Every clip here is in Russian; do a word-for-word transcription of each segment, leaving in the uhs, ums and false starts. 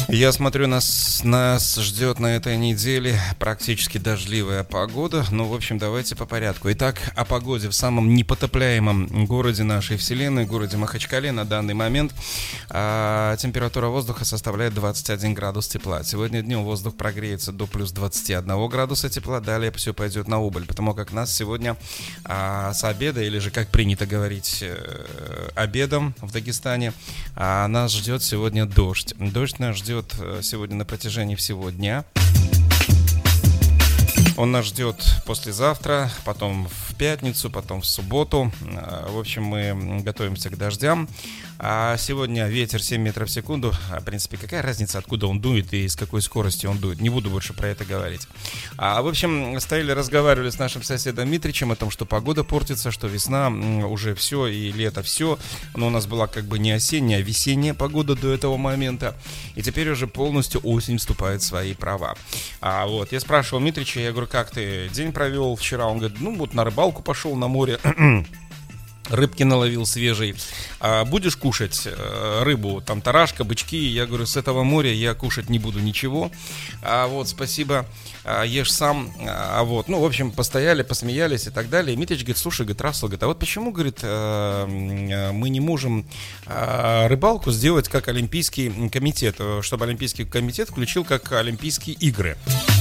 Я смотрю, нас, нас ждет на этой неделе практически дождливая погода. Ну, в общем, давайте по порядку. Итак, о погоде в самом непотопляемом городе нашей вселенной, городе Махачкале на данный момент. А, температура воздуха составляет двадцать один градус тепла. Сегодня днем воздух прогреется до плюс двадцать один градуса тепла. Далее все пойдет на убыль, потому как нас сегодня а, с обеда, или же, как принято говорить, э, обедом в Дагестане, а, нас ждет сегодня дождь. Дождь нас ждет сегодня на протяжении всего дня. Он нас ждет послезавтра, потом в пятницу, потом в субботу. В общем, мы готовимся к дождям. А сегодня ветер семь метров в секунду. В принципе, какая разница, откуда он дует и с какой скоростью он дует. Не буду больше про это говорить. А, в общем, стояли, разговаривали с нашим соседом Митричем о том, что погода портится, что весна уже все и лето все. Но у нас была как бы не осенняя, а весенняя погода до этого момента. И теперь уже полностью осень вступает в свои права. А вот, я спрашивал Митрича, я говорю, как ты день провел вчера? Он говорит, ну вот на рыбалку пошел на море. Рыбки наловил свежей. А будешь кушать э, рыбу, там тарашка, бычки? Я говорю, с этого моря я кушать не буду ничего. А вот, спасибо, а, ешь сам. А вот, ну, в общем, постояли, посмеялись и так далее. И Митич говорит, слушай, говорит, Расул, говорит, а вот почему, говорит, э, мы не можем э, рыбалку сделать как Олимпийский комитет, чтобы Олимпийский комитет включил как Олимпийские игры?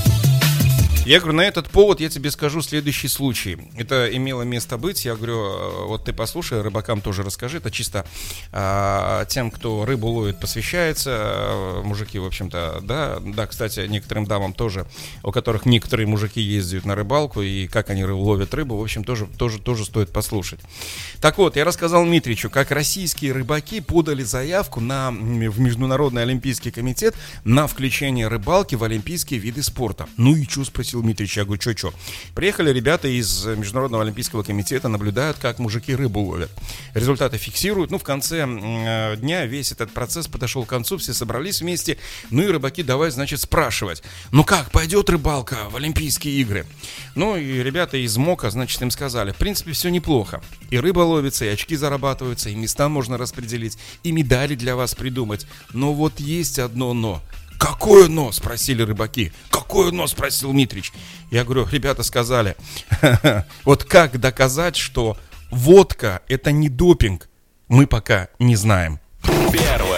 Я говорю, на этот повод я тебе скажу следующий случай. Это имело место быть. Я говорю, вот ты послушай, рыбакам тоже расскажи. Это чисто а, тем, кто рыбу ловит, посвящается. Мужики, в общем-то, да. Да, кстати, некоторым дамам тоже, у которых некоторые мужики ездят на рыбалку, и как они ловят рыбу, в общем, тоже, тоже, тоже стоит послушать. Так вот, я рассказал Митричу, как российские рыбаки подали заявку на, в Международный Олимпийский комитет на включение рыбалки в олимпийские виды спорта. Ну и что, спросил Митрич, я говорю, что-что? Приехали ребята из Международного Олимпийского комитета, наблюдают, как мужики рыбу ловят. Результаты фиксируют. Ну, в конце э, дня весь этот процесс подошел к концу, все собрались вместе. Ну и рыбаки давай, значит, спрашивать. Ну как, пойдет рыбалка в Олимпийские игры? Ну и ребята из МОКа, значит, им сказали, в принципе, все неплохо. И рыба ловится, и очки зарабатываются, и места можно распределить, и медали для вас придумать. Но вот есть одно но. «Какое но?» — спросили рыбаки. «Какое но?» — спросил Митрич. Я говорю, ребята сказали, вот как доказать, что водка — это не допинг, мы пока не знаем.